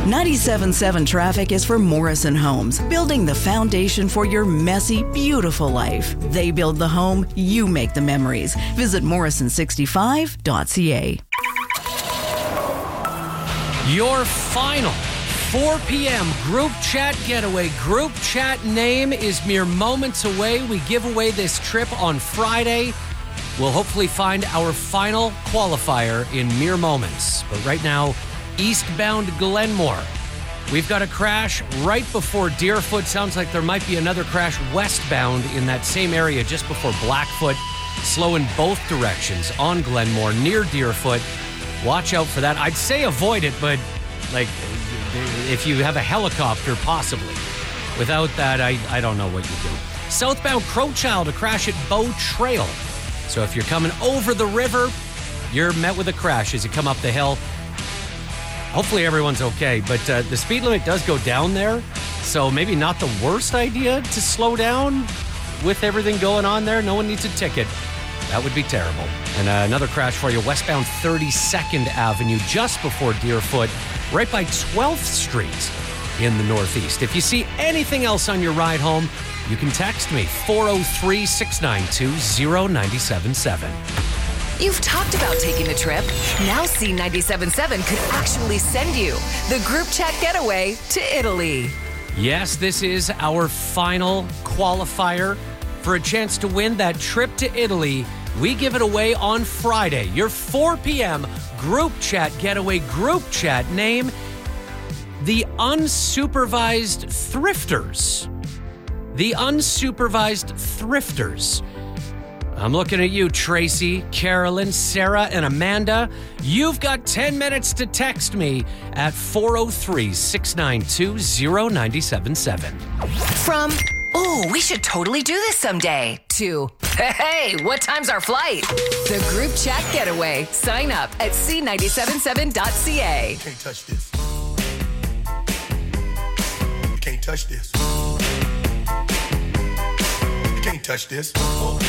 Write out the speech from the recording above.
97.7 Traffic is for Morrison Homes, building the foundation for your messy, beautiful life. They build the home, you make the memories. Visit morrison65.ca. Your final 4 p.m. group chat getaway. Group chat name is mere moments away. We give away this trip on Friday. We'll hopefully find our final qualifier in mere moments. But right now, eastbound Glenmore. We've got a crash right before Deerfoot. Sounds like there might be another crash westbound in that same area just before Blackfoot. Slow in both directions on Glenmore near Deerfoot. Watch out for that. I'd say avoid it, but if you have a helicopter, possibly. Without that, I don't know what you do. Southbound Crowchild, a crash at Bow Trail. So if you're coming over the river, you're met with a crash as you come up the hill. Hopefully everyone's okay, but the speed limit does go down there, so maybe not the worst idea to slow down with everything going on there. No one needs a ticket. That would be terrible. And another crash for you, westbound 32nd Avenue, just before Deerfoot, right by 12th Street in the Northeast. If you see anything else on your ride home, you can text me, 403-692-0977. You've talked about taking a trip. Now C97.7 could actually send you the group chat getaway to Italy. Yes, this is our final qualifier for a chance to win that trip to Italy. We give it away on Friday. Your 4 p.m. group chat getaway. Group chat name, the Unsupervised Thrifters. The Unsupervised Thrifters. I'm looking at you, Tracy, Carolyn, Sarah, and Amanda. You've got 10 minutes to text me at 403-692-0977. From, oh, we should totally do this someday, to, hey, what time's our flight? The group chat getaway. Sign up at c977.ca. Can't touch this. You can't touch this. You can't touch this.